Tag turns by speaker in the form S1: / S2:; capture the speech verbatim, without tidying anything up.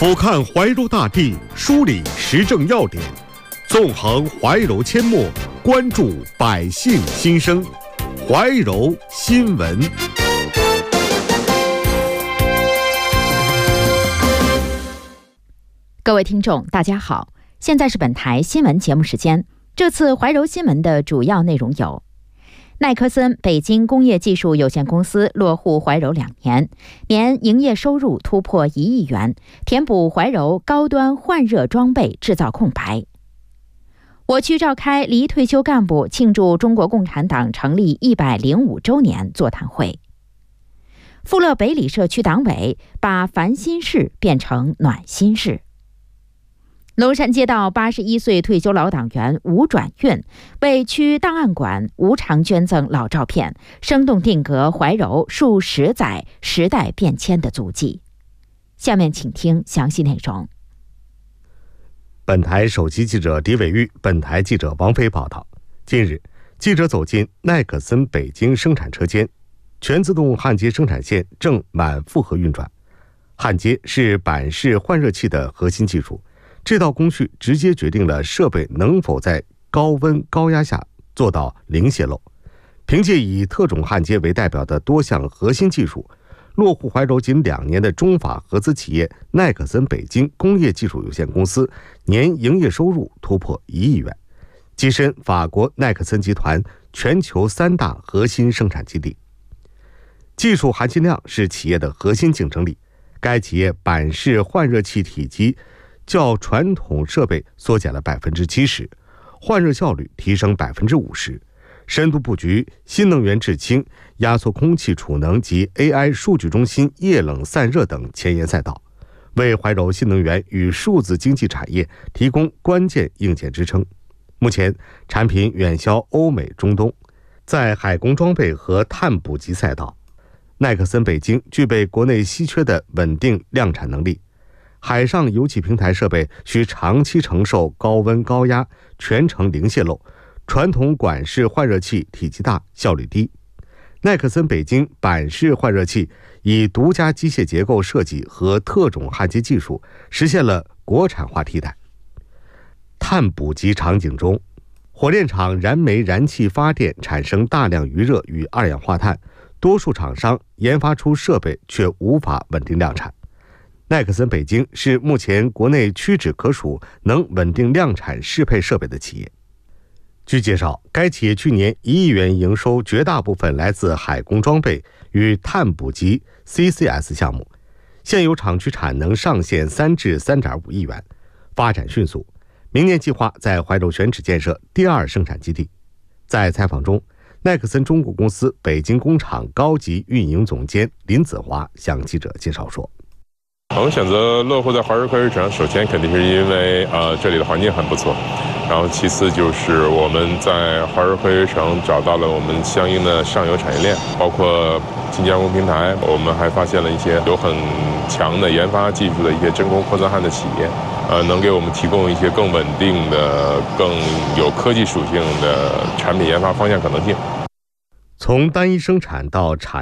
S1: 俯瞰怀柔大地，梳理时政要点，纵横怀柔阡陌，关注百姓心声。怀柔新闻。
S2: 各位听众，大家好，现在是本台新闻节目时间。这次怀柔新闻的主要内容有：奈克森北京工业技术有限公司落户怀柔两年，年营业收入突破一亿元，填补怀柔高端换热装备制造空白。我区召开离退休干部庆祝中国共产党成立一百零五周年座谈会。富乐北里社区党委把烦心事变成暖心事。龙山街道八十一岁退休老党员吴转运为区档案馆无偿捐赠老照片，生动定格怀柔数十载时代变迁的足迹。下面请听详细内容。
S3: 本台首席记者狄伟玉，本台记者王飞报道。近日，记者走进奈克森北京生产车间，全自动焊接生产线正满负荷运转。焊接是板式换热器的核心技术，这道工序直接决定了设备能否在高温高压下做到零泄漏。凭借以特种焊接为代表的多项核心技术，落户怀柔仅两年的中法合资企业奈克森北京工业技术有限公司年营业收入突破一亿元，跻身法国奈克森集团全球三大核心生产基地。技术含金量是企业的核心竞争力，该企业板式换热器体积较传统设备缩减了百分之七十，换热效率提升百分之五十，深度布局新能源制氢、压缩空气储能及 A I 数据中心液冷散热等前沿赛道，为怀柔新能源与数字经济产业提供关键硬件支撑。目前产品远销欧美、中东，在海工装备和碳捕集赛道，奈克森北京具备国内稀缺的稳定量产能力。海上油气平台设备需长期承受高温高压，全程零泄漏，传统管式换热器体积大，效率低。奈克森北京板式换热器以独家机械结构设计和特种焊接技术，实现了国产化替代。碳捕集场景中，火电厂燃煤燃气发电产生大量余热与二氧化碳，多数厂商研发出设备却无法稳定量产。奈克森北京是目前国内屈指可数能稳定量产适配设备的企业。据介绍，该企业去年一亿元营收绝大部分来自海工装备与碳捕集 C C S 项目，现有厂区产能上限三至三点五亿元，发展迅速。明年计划在怀柔选址建设第二生产基地。在采访中，奈克森中国公司北京工厂高级运营总监林子华向记者介绍说，
S4: 我们选择落户在怀柔科技城，首先肯定是因为呃这里的环境很不错，然后其次就是我们在怀柔科技城找到了我们相应的上游产业链，包括精加工平台，我们还发现了一些有很强的研发技术的一些真空扩散焊的企业，呃，能给我们提供一些更稳定的、更有科技属性的产品研发方向可能性。
S3: 从单一生产到产